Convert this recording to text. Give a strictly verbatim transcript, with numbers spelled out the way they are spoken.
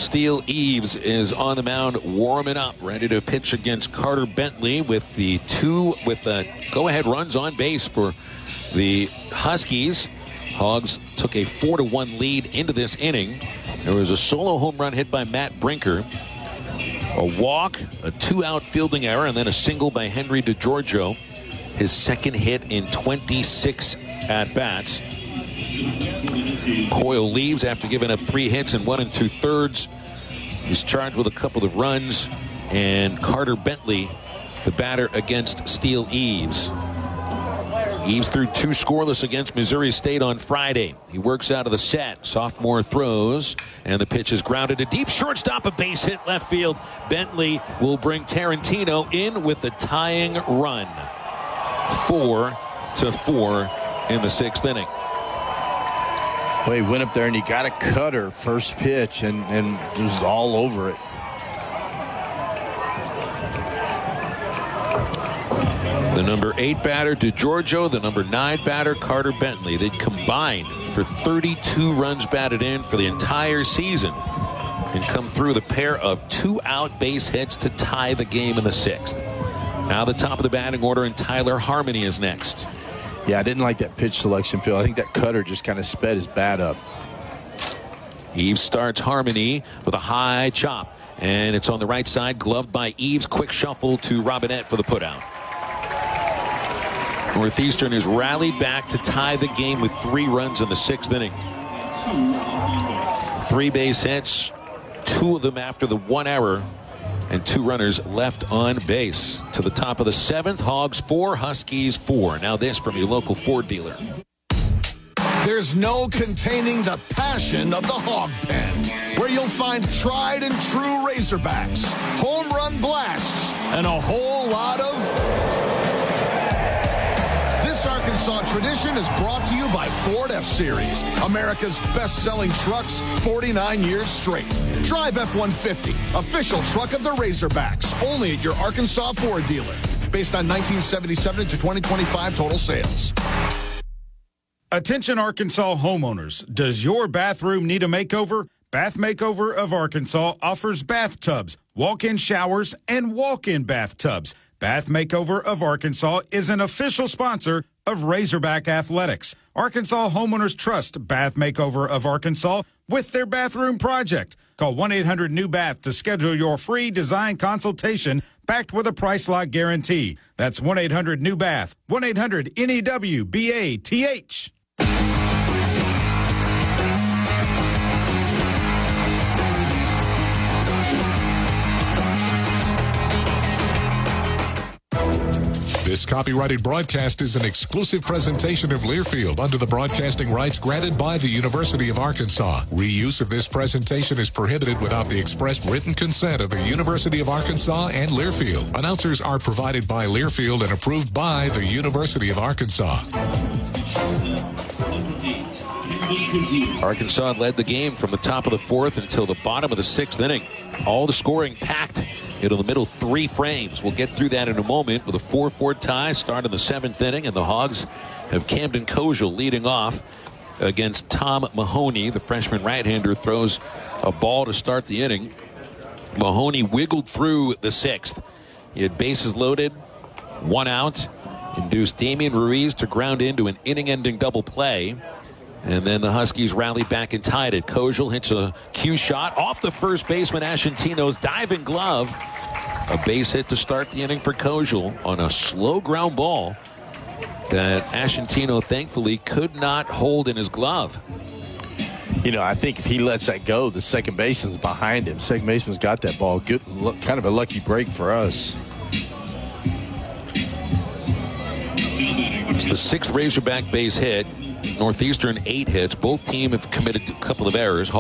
Steele Eves is on the mound warming up, ready to pitch against Carter Bentley with the two with the go-ahead runs on base for the Huskies. Hogs took a four to one lead into this inning. There was a solo home run hit by Matt Brinker, a walk, a two-out fielding error, and then a single by Henry DeGiorgio. His second hit in twenty-six at-bats. Coyle leaves after giving up three hits and one and two-thirds. He's charged with a couple of runs. And Carter Bentley, the batter against Steele Eves. Eves threw two scoreless against Missouri State on Friday. He works out of the set. Sophomore throws, and the pitch is grounded to deep shortstop. A base hit left field. Bentley will bring Tarantino in with the tying run. Four to four in the sixth inning. Well, he went up there and he got a cutter first pitch and, and just all over it. The number eight batter, DeGiorgio, the number nine batter, Carter Bentley. They combined for thirty-two runs batted in for the entire season and come through the pair of two-out base hits to tie the game in the sixth. Now the top of the batting order, and Tyler Harmony is next. Yeah, I didn't like that pitch selection, Phil. I think that cutter just kind of sped his bat up. Eves starts Harmony with a high chop, and it's on the right side, gloved by Eves. Quick shuffle to Robinette for the putout. Northeastern has rallied back to tie the game with three runs in the sixth inning. Three base hits, two of them after the one error, and two runners left on base. To the top of the seventh, Hogs four, Huskies four. Now this from your local Ford dealer. There's no containing the passion of the Hog Pen, where you'll find tried and true Razorbacks, home run blasts, and a whole lot of... This Arkansas tradition is brought to you by Ford F-Series, America's best-selling trucks forty-nine years straight. Drive F one fifty, official truck of the Razorbacks, only at your Arkansas Ford dealer. Based on nineteen seventy-seven to twenty twenty-five total sales. Attention Arkansas homeowners, does your bathroom need a makeover? Bath Makeover of Arkansas offers bathtubs, walk-in showers, and walk-in bathtubs. Bath Makeover of Arkansas is an official sponsor of Razorback Athletics. Arkansas homeowners trust Bath Makeover of Arkansas with their bathroom project. Call one eight hundred new bath to schedule your free design consultation backed with a price lock guarantee. That's one eight hundred new bath, one eight hundred N E W B A T H. This copyrighted broadcast is an exclusive presentation of Learfield under the broadcasting rights granted by the University of Arkansas. Reuse of this presentation is prohibited without the express written consent of the University of Arkansas and Learfield. Announcers are provided by Learfield and approved by the University of Arkansas. Arkansas led the game from the top of the fourth until the bottom of the sixth inning. All the scoring packed into the middle three frames. We'll get through that in a moment with a four four tie start in the seventh inning, and the Hogs have Camden Kojal leading off against Tom Mahoney. The freshman right-hander throws a ball to start the inning. Mahoney wiggled through the sixth. He had bases loaded, one out, induced Damian Ruiz to ground into an inning-ending double play. And then the Huskies rallied back and tied it. Kojal hits a cue shot off the first baseman Ascentino's diving glove. A base hit to start the inning for Kojal on a slow ground ball that Ascentino thankfully could not hold in his glove. You know, I think if he lets that go, the second baseman's behind him. Second baseman's got that ball. Good, kind of a lucky break for us. It's the sixth Razorback base hit. Northeastern eight hits. Both teams have committed a couple of errors.